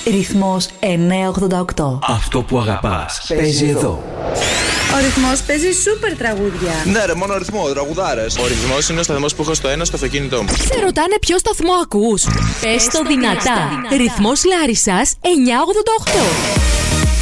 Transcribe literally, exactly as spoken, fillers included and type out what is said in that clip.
Ρυθμός εννιακόσια ογδόντα οκτώ. Αυτό που αγαπάς παίζει εδώ. Ο ρυθμός παίζει σούπερ τραγούδια. Ναι, ρε, μόνο ρυθμό, τραγουδάρες. Ο ρυθμός είναι ο σταθμός που έχω στο ένα στο αυτοκίνητό μου. Σε ρωτάνε ποιο σταθμό ακούς. Πες το δυνατά. Ρυθμός Λάρισσας εννιακόσια ογδόντα οκτώ.